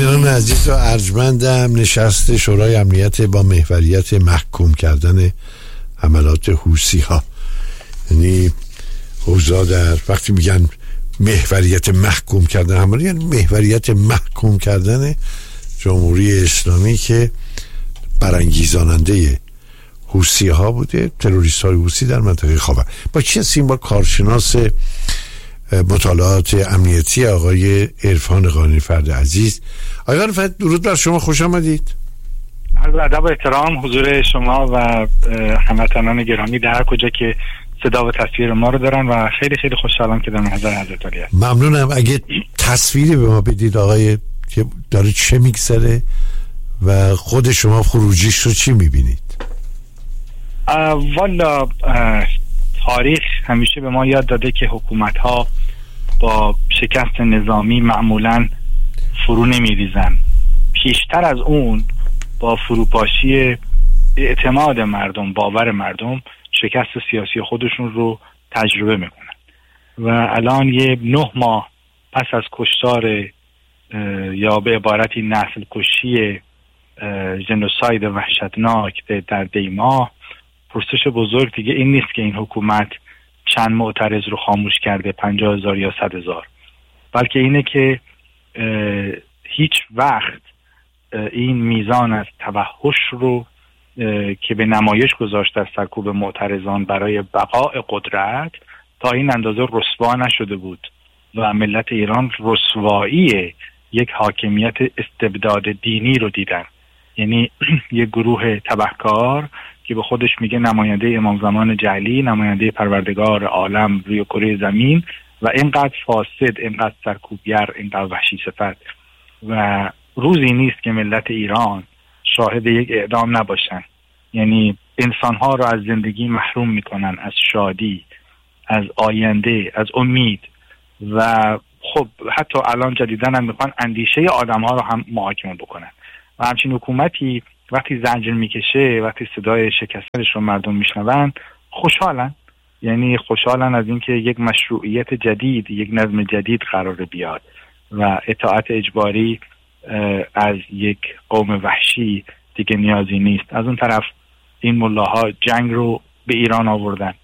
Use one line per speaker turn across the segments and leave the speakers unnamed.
بینندگان عزیز و ارجمندم، نشست شورای امنیت با محوریت محکوم کردن حملات حوثی‌ها، یعنی اوضاع در وقتی میگن محوریت محکوم کردن حملات، یعنی محوریت محکوم کردن جمهوری اسلامی که برانگیزاننده حوثی‌ها بوده، تروریست‌های حوثی در منطقه خاور. با چه هستیم؟ با کارشناس مطالعات امنیتی آقای عرفان قانع‌فرد عزیز. آقای قانع‌فرد، درود بر شما، خوش آمدید.
عرض ادب و احترام حضور شما و هموطنان گرامی در هر کجا که صدا و تصویر ما رو دارن و خیلی خیلی خوشحالم که در محضر حضرت علی هستم.
ممنونم. اگه تصویری به ما بدید آقای که داره چه میگذره و خود شما خروجیش رو چی میبینید؟
والا تاریخ همیشه به ما یاد داده که حکومت‌ها با شکست نظامی معمولاً فرو نمی‌ریزن. پیشتر از اون با فروپاشی اعتماد مردم، باور مردم، شکست سیاسی خودشون رو تجربه میکنن و الان 9 ماه پس از کشتار یا به عبارتی نسل کشی ژنوساید وحشتناک در دیما، پرسش بزرگ دیگه این نیست که این حکومت چند معترض رو خاموش کرده، 50,000 یا 100,000، بلکه اینه که هیچ وقت این میزان از توحش رو که به نمایش گذاشته از سرکوب معترضان برای بقاء قدرت تا این اندازه رسوا نشده بود و ملت ایران رسوایی یک حاکمیت استبداد دینی رو دیدن. یعنی یک گروه تبهکار که به خودش میگه نماینده امام زمان جعلی، نماینده پروردگار عالم روی کره زمین، و اینقدر فاسد، اینقدر سرکوبگر، اینقدر وحشی صفت، و روزی نیست که ملت ایران شاهد یک اعدام نباشن. یعنی انسانها رو از زندگی محروم میکنن، از شادی، از آینده، از امید، و خب حتی الان جدیدن هم میخوان اندیشه آدمها رو هم محاکمه بکنن. و همچین حکومتی وقتی زنجیر میکشه، وقتی صدای شکستنش رو مردم میشنون، خوشحالن. یعنی خوشحالن از اینکه یک مشروعیت جدید، یک نظم جدید قرار بیاد و اطاعت اجباری از یک قوم وحشی دیگه نیازی نیست. از اون طرف این ملاها جنگ رو به ایران آوردن،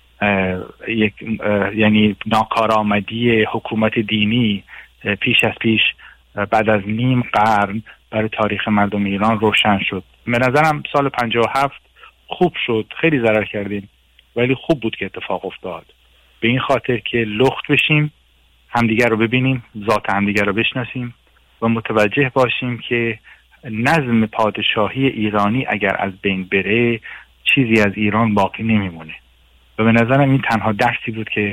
یعنی ناکارآمدی حکومت دینی پیش از پیش بعد از نیم قرن برای تاریخ مردم ایران روشن شد. به نظرم سال 57 خوب شد، خیلی ضرر کردیم ولی خوب بود که اتفاق افتاد، به این خاطر که لخت بشیم، همدیگر رو ببینیم، ذات همدیگر رو بشناسیم و متوجه باشیم که نظم پادشاهی ایرانی اگر از بین بره چیزی از ایران باقی نمیمونه. و به نظرم این تنها درسی بود که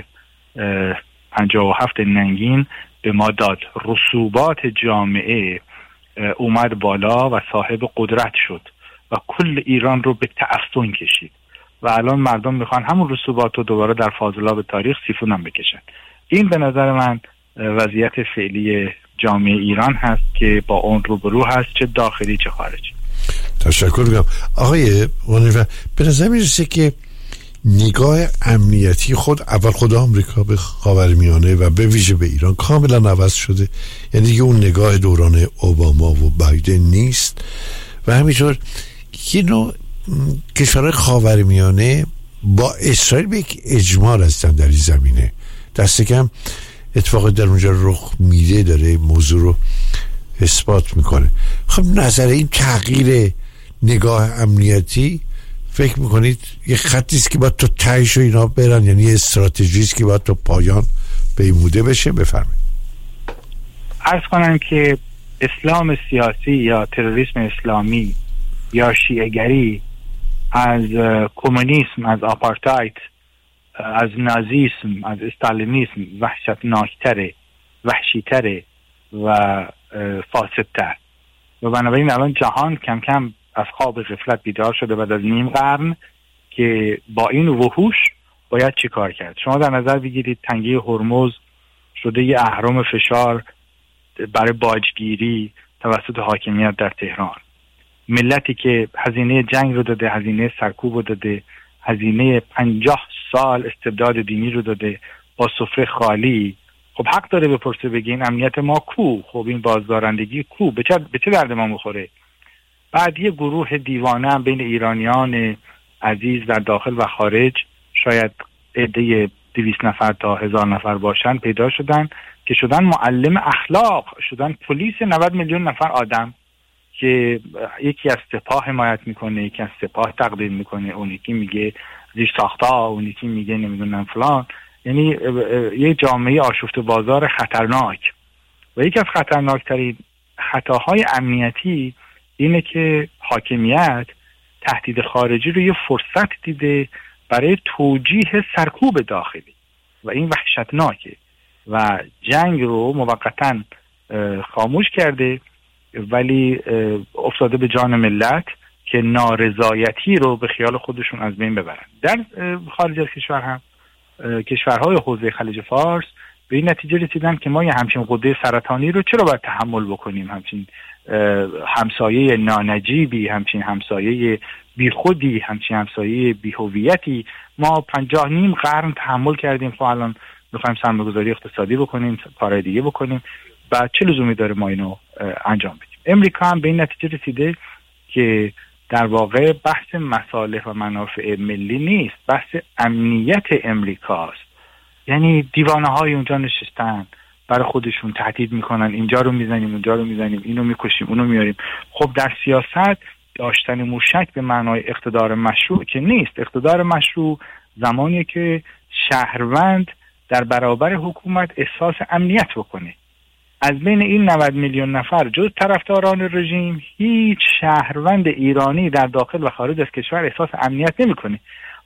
57 ننگین به ما داد. رسوبات جامعه اومد بالا و صاحب قدرت شد و کل ایران رو به تعفن کشید و الان مردم میخوان همون رسوبات رو دوباره در فاضلاب تاریخ سیفون هم بکشن. این به نظر من وضعیت فعلی جامعه ایران هست که با اون روبرو هست، چه داخلی چه خارجی.
تشکر میکنم. آقای قانع‌فرد، به نظر میرسه که نگاه امنیتی خود آمریکا به خاورمیانه و به ویژه به ایران کاملا عوض شده. یعنی دیگه اون نگاه دوران اوباما و بایدن نیست و همینطور که نوع کشورهای خاورمیانه با اسرائیل به یک اجماع هستن در این زمینه. دست کم اتفاق در اونجا رخ میده داره موضوع رو اثبات میکنه. خب نظر این تغییر نگاه امنیتی فکر میکنید یه خطی است که باید تو تهش و اینا برن، یعنی یه استراتژی است که باید تو پایان پیموده بشه؟ بفرمایید.
عرض کنم که اسلام سیاسی یا تروریسم اسلامی یا شیعه‌گری از کمونیسم، از آپارتاید، از نازیسم، از استالینیسم وحشتناکتره، وحشیتره و فاسدتر. و بنابراین الان جهان کم کم از خواب غفلت بیدار شده بعد از نیم قرن که با این وحوش باید چی کار کرد. شما در نظر بگیرید تنگه هرمز شده یه اهرم فشار برای باجگیری توسط حاکمیت در تهران. ملتی که هزینه جنگ رو داده، هزینه سرکوب رو داده، هزینه 50 سال استبداد دینی رو داده، با سفره خالی خب حق داره بپرسه، بگه این امنیت ما کو؟ خب این بازدارندگی کو؟ به چه درد ما میخوره؟ بعد یه گروه دیوانه هم بین ایرانیان عزیز در داخل و خارج، شاید عده 200 نفر تا 1000 نفر باشن، پیدا شدن که شدن معلم اخلاق، شدن پلیس 90 میلیون نفر آدم، که یکی از سپاه حمایت میکنه، یکی از سپاه تقدیم میکنه، اون یکی میگه زیر ساختا، اون یکی میگه نمیدونم فلان. یعنی یه جامعه آشفته بازار خطرناک. و یکی از خطرناکترین خطاهای امنیتی اینه که حاکمیت تهدید خارجی رو یه فرصت دیده برای توجیه سرکوب داخلی و این وحشتناکه و جنگ رو موقتاً خاموش کرده، ولی افتاده به جان ملت که نارضایتی رو به خیال خودشون از بین ببرن. در خارج از کشور هم کشورهای حوزه خلیج فارس به این نتیجه رسیدن که ما یه همچین غده سرطانی رو چرا باید تحمل بکنیم، همچین همسایه نانجیبی، همچین همسایه بیخودی، همچین همسایه بی‌هویتی ما 50 قرن تحمل کردیم، خب الان میخوایم سرمایه‌گذاری اقتصادی بکنیم، کارهای دیگه بکنیم، بعد چه لزومی داره ما اینو انجام بدیم؟ امریکا هم به این نتیجه رسیده که در واقع بحث مصالح و منافع ملی نیست، بحث امنیت امریکاست. یعنی دیوانه های اونجا نشستن برای خودشون تهدید میکنن، اینجا رو میزنیم، اونجا رو میزنیم، اینو میکشیم، اونو میاریم. خب در سیاست داشتن موشک به معنای اقتدار مشروع که نیست. اقتدار مشروع زمانیه که شهروند در برابر حکومت احساس امنیت بکنه. از بین این 90 میلیون نفر جز طرفداران رژیم هیچ شهروند ایرانی در داخل و خارج از کشور احساس امنیت نمیکنه.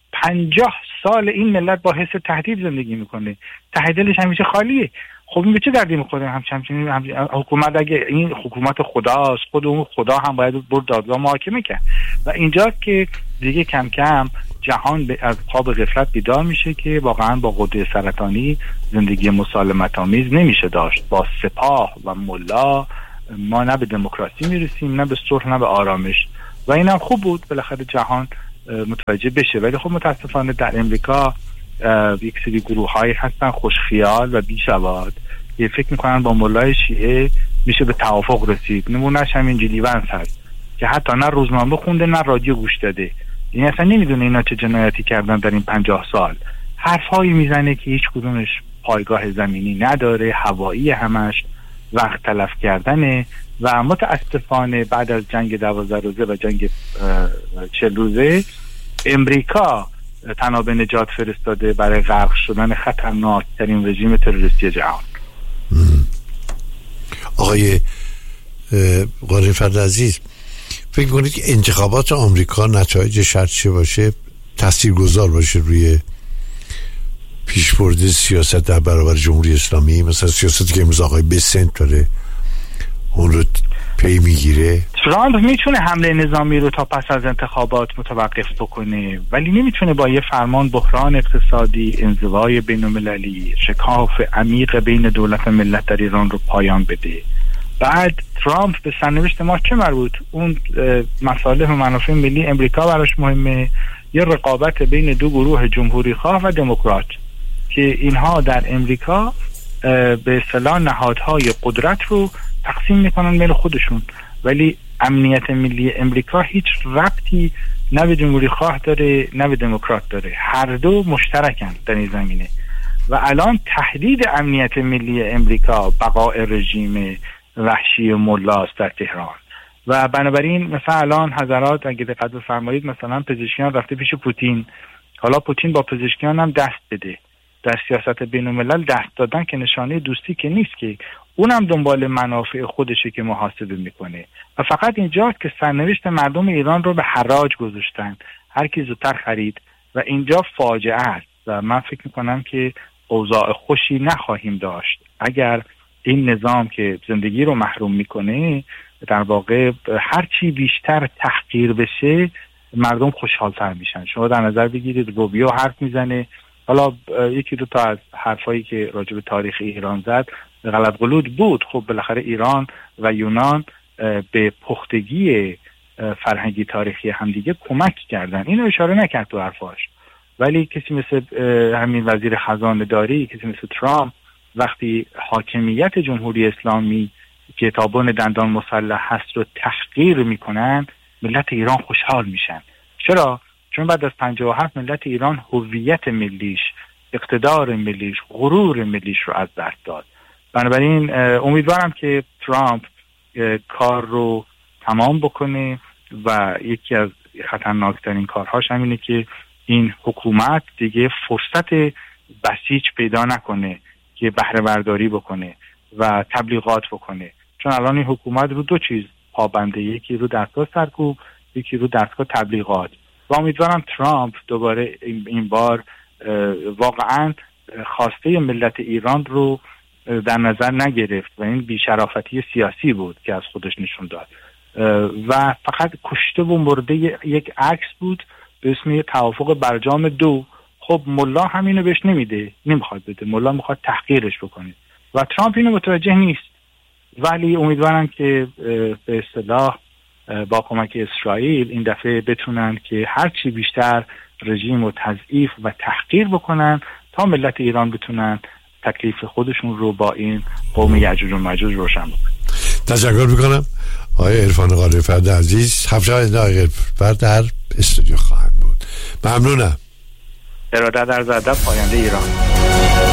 50 سال این ملت با حس تهدید زندگی میکنه، ته دلش همیشه خالیه. خب این به چه دردی میخوره؟ همچنین حکومت اگه این حکومت خداست، خود اون خدا هم باید برد دادگاه محاکمه کرد. و اینجاست که دیگه کم کم جهان از خواب غفلت بیدار میشه که واقعا با غده سرطانی زندگی مسالمت آمیز نمیشه داشت. با سپاه و ملا ما نه به دموکراسی میرسیم، نه به صلح، نه به آرامش. و اینم خوب بود بالاخره جهان متوجه بشه. ولی خب متاسفانه در امریکا یک سری گروه‌هایی هستن خوشخیال و بی‌سواد که فکر میکنن با ملای شیعه میشه به توافق رسید. نمونهش همین جدی ونس هست که حتی نه روزنامه خونده نه رادیو گوش داده. این اصلا نمیدونه اینا چه جنایتی کردن در این 50 سال. حرفایی میزنه که هیچ کدومش پایگاه زمینی نداره، هوایی همش، وقت تلف کردنه. و متاسفانه بعد از جنگ 12 روزه و جنگ 40 روزه امریکا تناب نجات فرستاده برای غرق شدن خطرناک ترین رژیم تروریستی جهان.
آقای قاری فرد عزیز، فکر کنید که انتخابات آمریکا نتایج شرطی باشه تاثیرگذار باشه روی پیشبرد سیاست در برابر جمهوری اسلامی؟ مثلا سیاستی که امروز آقای بسنت داره اون رو پی میگیره.
ترامپ میتونه حمله نظامی رو تا پس از انتخابات متوقف بکنه، ولی نمیتونه با یه فرمان بحران اقتصادی، انزوای بین‌المللی، شکاف عمیق بین دولت و ملت در ایران رو پایان بده. بعد ترامپ به سرنوشت ما چه مربوط؟ اون مصالح و منافع ملی امریکا براش مهمه، یه رقابت بین دو گروه جمهوری خواه و دموکرات که اینها در امریکا به اصطلاح نهادهای قدرت رو تقسیم میکنن بین خودشون. ولی امنیت ملی امریکا هیچ ربطی نه به جمهوری خواه داره نه به دموکرات داره، هر دو مشترکن در این زمینه. و الان تهدید امنیت ملی امریکا بقای رژیم وحشی ملاست در تهران. و بنابراین مثلا الان حضرات اگه دقت بفرمایید، مثلا پزشکیان رفته پیش پوتین، حالا پوتین با پزشکیان هم دست بده. در سیاست بین الملل دست دادن که نشانه دوستی که نیست، که اونم دنبال منافع خودشه که محاسبه میکنه. و فقط اینجاست که سرنوشت مردم ایران رو به حراج گذاشتن، هر کی زودتر خرید. و اینجا فاجعه است و من فکر میکنم که اوضاع خوشی نخواهیم داشت اگر این نظام که زندگی رو محروم میکنه در واقع هر چی بیشتر تحقیر بشه مردم خوشحالتر میشن. شما در نظر بگیرید روبیو حرف میزنه، حالا یکی دو تا از حرفایی که راجع به تاریخ ایران زد غلط غلوط بود. خب بالاخره ایران و یونان به پختگی فرهنگی تاریخی همدیگه کمک کردن، اینو اشاره نکرد تو حرفاش. ولی کسی مثل همین وزیر خزانه داری، کسی مثل ترامپ وقتی حاکمیت جمهوری اسلامی که تابون دندان مسلح هست رو تحقیر میکنن، ملت ایران خوشحال میشن. چرا؟ چون بعد از 57 ملت ایران هویت ملیش، اقتدار ملیش، غرور ملیش رو از دست داد. بنابراین امیدوارم که ترامپ کار رو تمام بکنه و یکی از خطرناکترین کارهاش همینه که این حکومت دیگه فرصت بسیج پیدا نکنه که بهره برداری بکنه و تبلیغات بکنه، چون الان این حکومت رو دو چیز پابنده، یکی رو دستگاه سرکوب، یکی رو دستگاه تبلیغات. و امیدوارم ترامپ دوباره این بار واقعا خواسته ملت ایران رو در نظر نگرفت و این بی‌شرافتی سیاسی بود که از خودش نشون داد و فقط کشته و مرده یک عکس بود به اسم توافق برجام 2. خب ملا همینو بهش نمیده، نمیخواد بده، ملا میخواد تحقیرش بکنه و ترامپ اینو متوجه نیست. ولی امیدوارم که به اصطلاح با کمک اسرائیل این دفعه بتونن که هرچی بیشتر رژیم رو تضعیف و تحقیر بکنن تا ملت ایران بتونن تکلیف خودشون رو با این قوم یأجوج و مأجوج روشن بکنن.
تشکر میکنم آقای عرفان قالی‌فرد عزیز. 7 دقیقه فرد در استودیو خواهم بود. ممنونم.
ارادت عرض ادب. پاینده ایران.